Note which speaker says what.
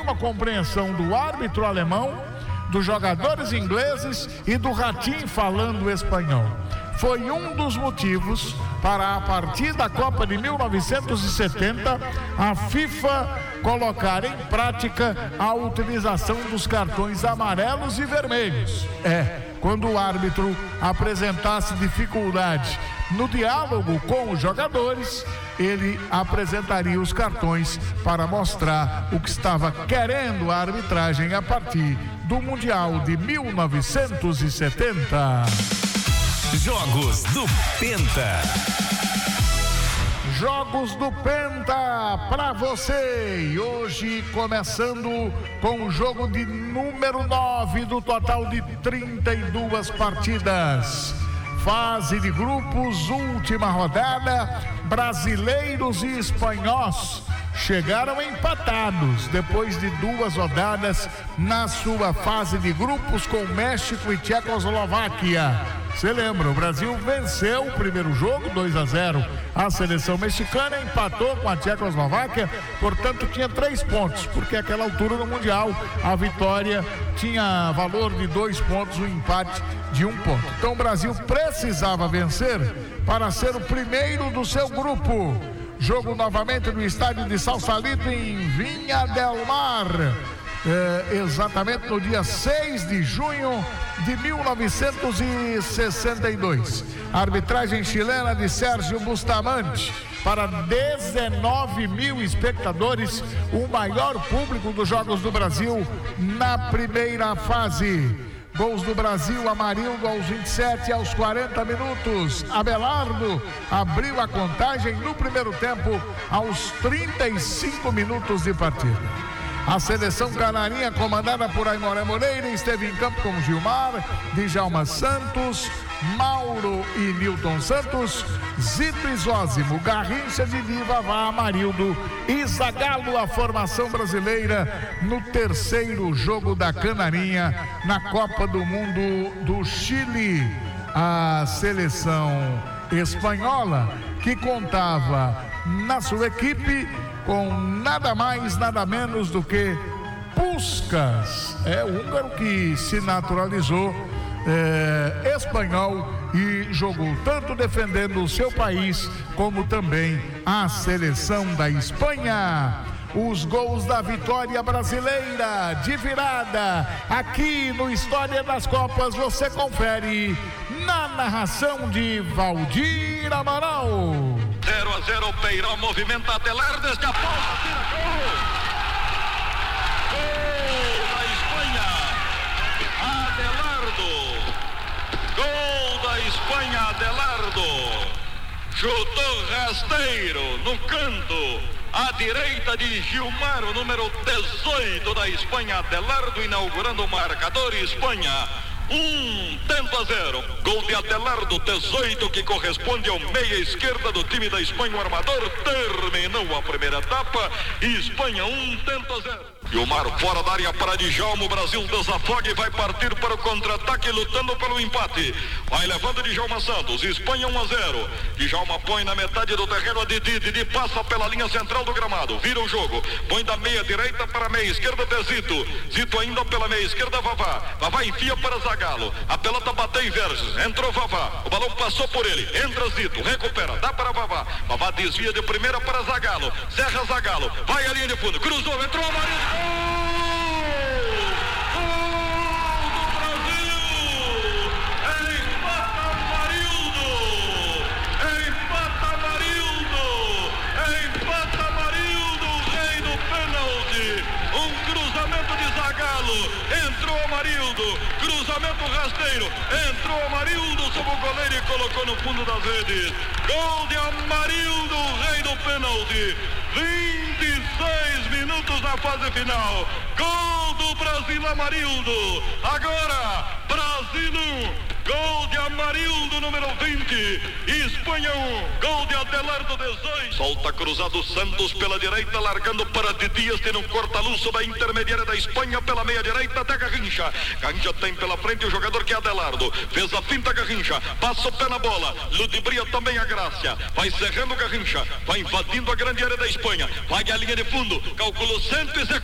Speaker 1: uma compreensão do árbitro alemão, dos jogadores ingleses e do Ratinho falando espanhol. Foi um dos motivos para, a partir da Copa de 1970, a FIFA colocar em prática a utilização dos cartões amarelos e vermelhos. Quando o árbitro apresentasse dificuldade no diálogo com os jogadores, ele apresentaria os cartões para mostrar o que estava querendo a arbitragem a partir do Mundial de 1970.
Speaker 2: Jogos do Penta.
Speaker 1: Jogos do Penta para você. E hoje começando com o jogo de número 9 do total de 32 partidas. Fase de grupos, última rodada. Brasileiros e espanhóis chegaram empatados depois de 2 rodadas na sua fase de grupos com México e Tchecoslováquia. Você lembra, o Brasil venceu o primeiro jogo 2-0. A seleção mexicana empatou com a Tchecoslováquia, portanto tinha 3 pontos, porque àquela altura no Mundial a vitória tinha valor de 2 pontos, o empate de 1 ponto. Então o Brasil precisava vencer para ser o primeiro do seu grupo. Jogo novamente no estádio de Sausalito em Vinha del Mar. Exatamente no dia 6 de junho de 1962. Arbitragem chilena de Sérgio Bustamante. Para 19 mil espectadores, o maior público dos Jogos do Brasil na primeira fase. Gols do Brasil: Amarildo aos 27 e aos 40 minutos. Abelardo abriu a contagem no primeiro tempo aos 35 minutos de partida. A seleção canarinha, comandada por Aimoré Moreira, esteve em campo com Gilmar, Djalma Santos, Mauro e Nilton Santos, Zito e Zózimo, Garrincha, Didi, Vavá, Amarildo e Zagallo. A formação brasileira no terceiro jogo da Canarinha na Copa do Mundo do Chile. A seleção espanhola, que contava na sua equipe com nada mais, nada menos do que Puskás, o húngaro que se naturalizou espanhol e jogou tanto defendendo o seu país como também a seleção da Espanha. Os gols da vitória brasileira de virada aqui no História das Copas você confere na narração de Valdir Amaral.
Speaker 3: 0-0, Peirão movimenta Adelar desde a pausa, tira gol! Gol da Espanha, Adelardo! Gol da Espanha, Adelardo! Chutou rasteiro no canto, à direita de Gilmar, o número 18 da Espanha, Adelardo, inaugurando o marcador. Espanha 1-0. Gol de Adelardo, 18, que corresponde ao meia esquerda do time da Espanha, o armador. Terminou a primeira etapa. Espanha 1-0. Gilmar fora da área para Djalma. O Brasil desafoga e vai partir para o contra-ataque, lutando pelo empate. Vai levando Djalma Santos. Espanha 1-0. Djalma põe na metade do terreno a Didi. Didi passa pela linha central do gramado. Vira o jogo. Põe da meia direita para a meia esquerda de Zito. Zito ainda pela meia esquerda, Vavá. Vavá enfia para Zagallo. A pelota bateu em Verges. Entrou Vavá. O balão passou por ele. Entra Zito. Recupera. Dá para Vavá. Vavá desvia de primeira para Zagallo. Serra Zagallo. Vai a linha de fundo. Cruzou. Entrou a Maria. Entrou Amarildo, cruzamento rasteiro, entrou Amarildo sob o goleiro e colocou no fundo das redes. Gol de Amarildo, rei do pênalti. 26 minutos na fase final. Gol do Brasil, Amarildo. Agora, Brasil 1. Gol de Amarildo, número 20. Espanha 1. Gol de Adelardo, 18. Solta cruzado Santos pela direita, largando para Didi. Este no corta-luço da intermediária da Espanha pela meia direita até Garrincha. Garrincha tem pela frente o jogador que é Adelardo. Fez a finta Garrincha. Passa o pé na bola. Ludibria também a Grácia. Vai cerrando Garrincha. Vai invadindo a grande área da Espanha. Vai à linha de fundo. Calculou 100 e executa.